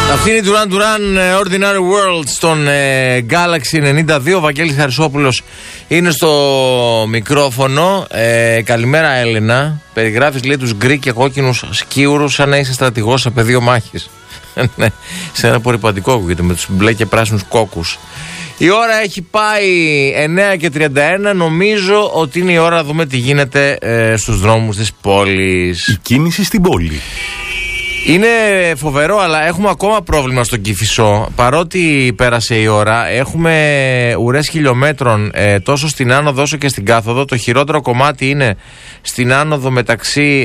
Αυτή είναι η Duran Duran Ordinary World στον Galaxy 92. Ο Βαγγέλης Χαρισόπουλος είναι στο μικρόφωνο. Καλημέρα, Έλενα. Περιγράφεις, λέει, τους γκρι και κόκκινους σκίουρους σαν να είσαι στρατηγός σε πεδίο μάχης. Σε ένα απορριπαντικό ακούγεται, με τους μπλε και πράσινους κόκκους. Η ώρα έχει πάει 9:31. Νομίζω ότι είναι η ώρα να δούμε τι γίνεται στους δρόμους της πόλης. Η κίνηση στην πόλη. Είναι φοβερό, αλλά έχουμε ακόμα πρόβλημα στον Κηφισό. Παρότι πέρασε η ώρα, έχουμε ουρές χιλιόμετρων τόσο στην άνοδο όσο και στην κάθοδο. Το χειρότερο κομμάτι είναι στην άνοδο μεταξύ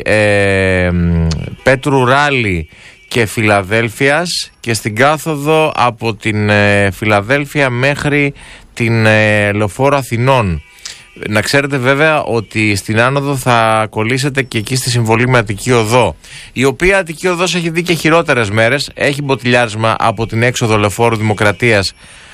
Πέτρου Ράλι και Φιλαδέλφειας, και στην κάθοδο από την Φιλαδέλφεια μέχρι την Λεωφόρο Αθηνών. Να ξέρετε βέβαια ότι στην άνοδο θα κολλήσετε και εκεί στη Συμβολή με Αττική Οδό, η οποία Αττική Οδός έχει δει και χειρότερες μέρες. Έχει μποτιλιάρισμα από την έξοδο Λεωφόρου Δημοκρατίας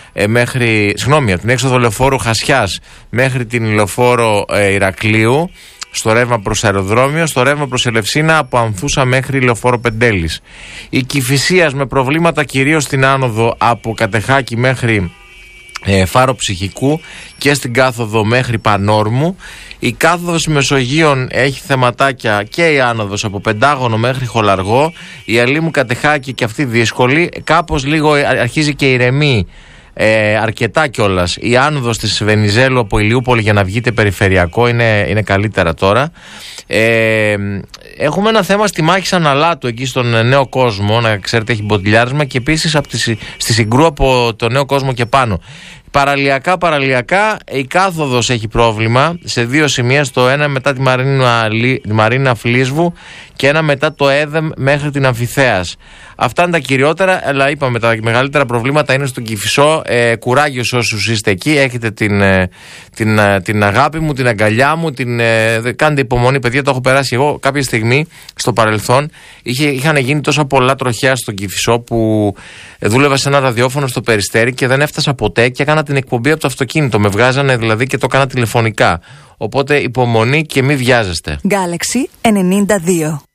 από την έξοδο Λεωφόρου Χασιάς μέχρι την Λεωφόρο Ηρακλείου, στο ρεύμα προς αεροδρόμιο, στο ρεύμα προς Ελευσίνα από Ανθούσα μέχρι Λεωφόρο Πεντέλης. Η Κηφισίας με προβλήματα κυρίως στην άνοδο από Κατεχάκη μέχρι Φάρο Ψυχικού και στην κάθοδο μέχρι Πανόρμου. Η κάθοδος Μεσογείων έχει θεματάκια, και η άνοδος από Πεντάγωνο μέχρι Χολαργό. Η Αλήμου Κατεχάκη και αυτή δύσκολη. Κάπως λίγο αρχίζει και ηρεμεί, αρκετά κιόλας, η άνοδος της Βενιζέλου από Ηλιούπολη για να βγείτε περιφερειακό. Είναι καλύτερα τώρα. Έχουμε ένα θέμα στη Μάχη Αναλάτου, εκεί στον Νέο Κόσμο, να ξέρετε, έχει μποτιλιάρισμα, και επίσης στη Συγκρού από το Νέο Κόσμο και πάνω. Παραλιακά η κάθοδος έχει πρόβλημα σε δύο σημεία, στο ένα μετά τη Μαρίνα Φλίσβου και ένα μετά το ΕΔΕΜ μέχρι την Αμφιθέας. Αυτά είναι τα κυριότερα, αλλά είπαμε τα μεγαλύτερα προβλήματα είναι στον Κηφισό. Κουράγιο σε όσους είστε εκεί, έχετε την αγάπη μου, την αγκαλιά μου, κάντε υπομονή, παιδιά, το έχω περάσει εγώ κάποια στιγμή στο παρελθόν. Είχαν γίνει τόσα πολλά τροχιά στον Κηφισό που δούλευα σε ένα ραδιόφωνο στο Περιστέρι και δεν έφτασα ποτέ και έκανα την εκπομπή από το αυτοκίνητο. Με βγάζανε δηλαδή και το έκανα τηλεφωνικά. Οπότε υπομονή και μη βιάζεστε. Galaxy 92.